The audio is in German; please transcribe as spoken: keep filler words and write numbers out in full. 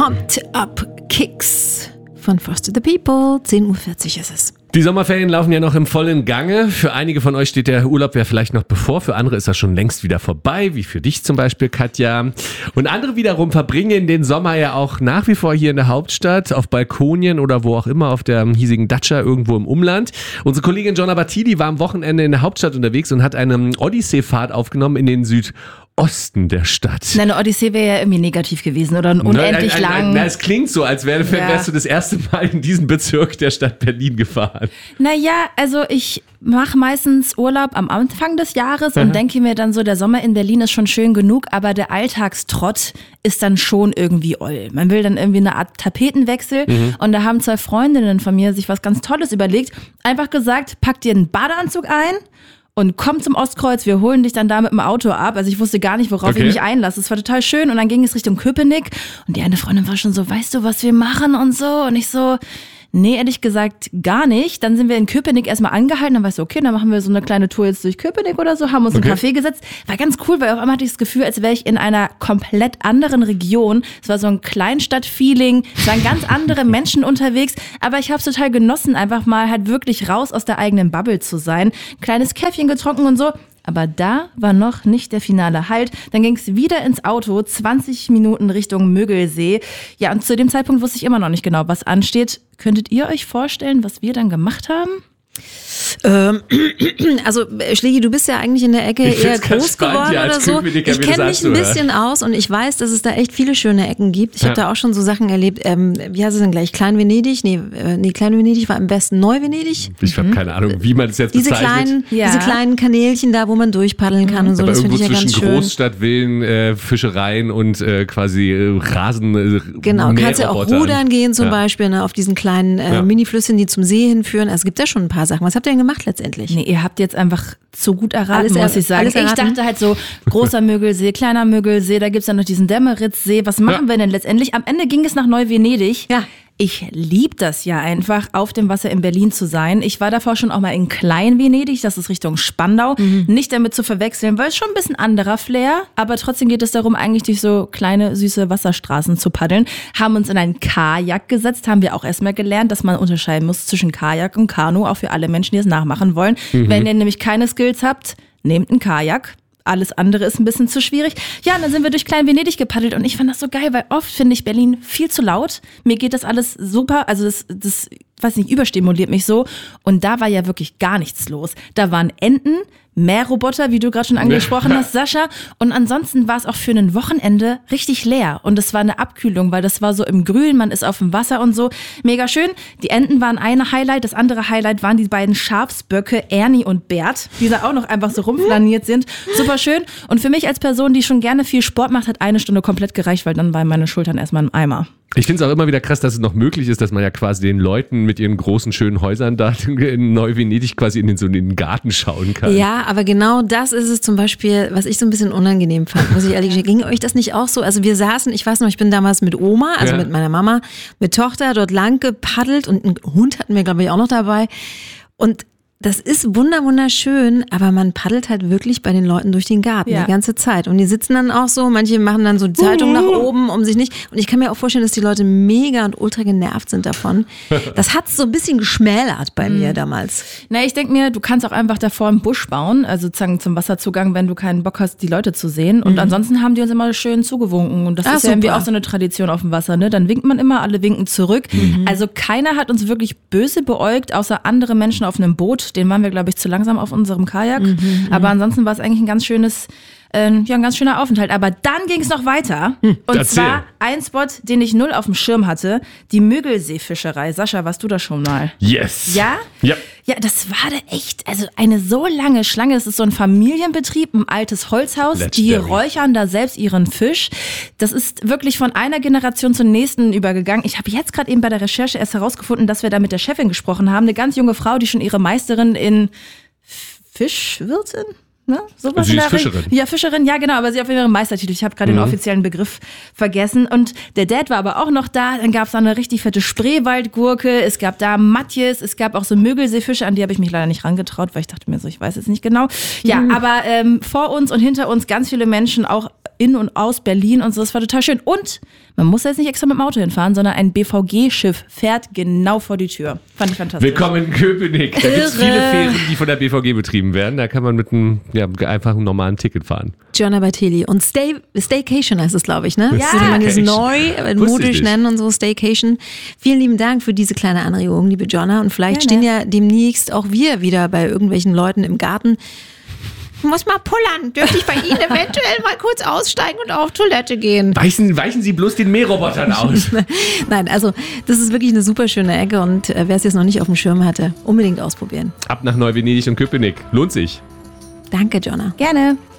Pumped Up Kicks von Frosted the People. zehn Uhr vierzig ist es. Die Sommerferien laufen ja noch im vollen Gange. Für einige von euch steht der Urlaub ja vielleicht noch bevor. Für andere ist er schon längst wieder vorbei, wie für dich zum Beispiel, Katja. Und andere wiederum verbringen den Sommer ja auch nach wie vor hier in der Hauptstadt, auf Balkonien oder wo auch immer, auf der hiesigen Datscha irgendwo im Umland. Unsere Kollegin Jonna Battili war am Wochenende in der Hauptstadt unterwegs und hat eine Odyssee-Fahrt aufgenommen in den Südosten der Stadt. Na, eine Odyssee wäre ja irgendwie negativ gewesen oder unendlich na, na, lang. Na, es klingt so, als wär, ja. wärst du das erste Mal in diesen Bezirk der Stadt Berlin gefahren. Naja, also ich mache meistens Urlaub am Anfang des Jahres und Aha. denke mir dann so, der Sommer in Berlin ist schon schön genug, aber der Alltagstrott ist dann schon irgendwie oll. Man will dann irgendwie eine Art Tapetenwechsel mhm. und da haben zwei Freundinnen von mir sich was ganz Tolles überlegt. Einfach gesagt, pack dir einen Badeanzug ein und komm zum Ostkreuz, wir holen dich dann da mit dem Auto ab. Also ich wusste gar nicht, worauf okay. ich mich einlasse. Es war total schön und dann ging es Richtung Köpenick und die eine Freundin war schon so, weißt du, was wir machen und so. Und ich so, nee, ehrlich gesagt gar nicht. Dann sind wir in Köpenick erstmal angehalten, dann weißt du, okay, dann machen wir so eine kleine Tour jetzt durch Köpenick oder so, haben uns okay. in einen Café gesetzt. War ganz cool, weil auf einmal hatte ich das Gefühl, als wäre ich in einer komplett anderen Region. Es war so ein Kleinstadt-Feeling, es waren ganz andere Menschen unterwegs, aber ich habe es total genossen, einfach mal halt wirklich raus aus der eigenen Bubble zu sein. Kleines Käffchen getrunken und so. Aber da war noch nicht der finale Halt. Dann ging es wieder ins Auto, zwanzig Minuten Richtung Müggelsee. Ja, und zu dem Zeitpunkt wusste ich immer noch nicht genau, was ansteht. Könntet ihr euch vorstellen, was wir dann gemacht haben? Ähm, also Schlägi, du bist ja eigentlich in der Ecke eher groß spannend, geworden ja, oder so. Ich kenne mich ein bisschen aus und ich weiß, dass es da echt viele schöne Ecken gibt. Ich ja. habe da auch schon so Sachen erlebt. Ähm, wie heißt es denn gleich? Klein-Venedig? Nee, äh, nee Klein-Venedig war am besten Neu-Venedig. Ich habe mhm. keine Ahnung, wie man das jetzt diese bezeichnet. Kleinen, ja. Diese kleinen Kanälchen da, wo man durchpaddeln kann mhm. und so. Aber das finde ich ja ganz schön. zwischen Großstadtvillen, äh, Fischereien und äh, quasi äh, Rasen. Äh, genau, kannst ja auch rudern gehen zum ja. Beispiel, ne, auf diesen kleinen äh, ja. Mini-Flüsschen, die zum See hinführen. Also es gibt ja schon ein paar Sachen. Was habt ihr denn gemacht letztendlich? Nee, ihr habt jetzt einfach zu gut erraten, alles muss ich sagen. Ich erraten? dachte halt so, großer Müggelsee, kleiner Müggelsee, da gibt's dann noch diesen Dämmeritzsee. Was machen ja. wir denn letztendlich? Am Ende ging es nach Neu-Venedig. Ja. Ich liebe das ja einfach, auf dem Wasser in Berlin zu sein. Ich war davor schon auch mal in Klein-Venedig, das ist Richtung Spandau. Mhm. Nicht damit zu verwechseln, weil es schon ein bisschen anderer Flair. Aber trotzdem geht es darum, eigentlich durch so kleine, süße Wasserstraßen zu paddeln. Haben uns in einen Kajak gesetzt, haben wir auch erstmal gelernt, dass man unterscheiden muss zwischen Kajak und Kanu, auch für alle Menschen, die es nachmachen wollen. Mhm. Wenn ihr nämlich keine Skills habt, nehmt einen Kajak. Alles andere ist ein bisschen zu schwierig. Ja, und dann sind wir durch Klein-Venedig gepaddelt und ich fand das so geil, weil oft finde ich Berlin viel zu laut. Mir geht das alles super, also das, das, weiß nicht, überstimuliert mich so. Und da war ja wirklich gar nichts los. Da waren Enten, Meerroboter, wie du gerade schon angesprochen hast, Sascha. Und ansonsten war es auch für ein Wochenende richtig leer. Und es war eine Abkühlung, weil das war so im Grün, man ist auf dem Wasser und so. Mega schön. Die Enten waren ein Highlight. Das andere Highlight waren die beiden Schafsböcke, Ernie und Bert, die da auch noch einfach so rumflaniert sind. Super schön. Und für mich als Person, die schon gerne viel Sport macht, hat eine Stunde komplett gereicht, weil dann waren meine Schultern erstmal im Eimer. Ich finde es auch immer wieder krass, dass es noch möglich ist, dass man ja quasi den Leuten mit ihren großen, schönen Häusern da in Neu-Venedig quasi in den, so in den Garten schauen kann. Ja, aber genau das ist es zum Beispiel, was ich so ein bisschen unangenehm fand, muss ich ehrlich sagen. Ging euch das nicht auch so? Also wir saßen, ich weiß noch, ich bin damals mit Oma, also ja. mit meiner Mama, mit Tochter dort lang gepaddelt und einen Hund hatten wir, glaube ich, auch noch dabei. Und das ist wunder wunderschön, aber man paddelt halt wirklich bei den Leuten durch den Garten ja. die ganze Zeit. Und die sitzen dann auch so, manche machen dann so die Zeitung nach oben, um sich nicht... Und ich kann mir auch vorstellen, dass die Leute mega und ultra genervt sind davon. Das hat so ein bisschen geschmälert bei mhm. mir damals. Na, ich denke mir, du kannst auch einfach davor einen Busch bauen, also sozusagen zum Wasserzugang, wenn du keinen Bock hast, die Leute zu sehen. Und mhm. ansonsten haben die uns immer schön zugewunken. Und das ah, ist ja irgendwie auch so eine Tradition auf dem Wasser, ne? Dann winkt man immer, alle winken zurück. Mhm. Also keiner hat uns wirklich böse beäugt, außer andere Menschen auf einem Boot. Den waren wir, glaube ich, zu langsam auf unserem Kajak. Mhm, Aber ansonsten war es eigentlich ein ganz schönes, äh, ja, ein ganz schöner Aufenthalt. Aber dann ging es noch weiter. Hm, und erzähl. Zwar ein Spot, den ich null auf dem Schirm hatte. Die Müggelsee-Fischerei. Sascha, warst du da schon mal? Yes. Ja? Ja. Ja, das war da echt, also eine so lange Schlange. Es ist so ein Familienbetrieb, ein altes Holzhaus. Legendary. Die räuchern da selbst ihren Fisch. Das ist wirklich von einer Generation zur nächsten übergegangen. Ich habe jetzt gerade eben bei der Recherche erst herausgefunden, dass wir da mit der Chefin gesprochen haben. Eine ganz junge Frau, die schon ihre Meisterin in Fischwirtin? Ne? So was Also sie in ist der Fischerin. Re- Ja, Fischerin, ja genau, aber sie hat ihren Meistertitel. Ich habe gerade Mhm. den offiziellen Begriff vergessen. Und der Dad war aber auch noch da. Dann gab es da eine richtig fette Spreewaldgurke. Es gab da Matjes. Es gab auch so Mögelseefische, an die habe ich mich leider nicht rangetraut, weil ich dachte mir so, ich weiß jetzt nicht genau. Ja, Mhm. aber ähm, vor uns und hinter uns ganz viele Menschen, auch in und aus Berlin und so. Das war total schön. Und man muss jetzt nicht extra mit dem Auto hinfahren, sondern ein B V G-Schiff fährt genau vor die Tür. Fand ich fantastisch. Willkommen in Köpenick. Da gibt es Irre. viele Fähren, die von der B V G betrieben werden. Da kann man mit einem ja, einfachen normalen Ticket fahren. Gianna Bartelli. Und Stay, Staycation heißt es, glaube ich, ne? Ja. Würde man das Staycation. neu, äh, Wusste ich modisch nicht. nennen und so, Staycation. Vielen lieben Dank für diese kleine Anregung, liebe Gianna. Und vielleicht Gerne. stehen ja demnächst auch wir wieder bei irgendwelchen Leuten im Garten. Ich muss mal pullern. Dürfte ich bei Ihnen eventuell mal kurz aussteigen und auf Toilette gehen? Weichen, weichen Sie bloß den Mährobotern aus. Nein, also das ist wirklich eine super schöne Ecke und äh, wer es jetzt noch nicht auf dem Schirm hatte, unbedingt ausprobieren. Ab nach Neu-Venedig und Köpenick. Lohnt sich. Danke, Gianna. Gerne.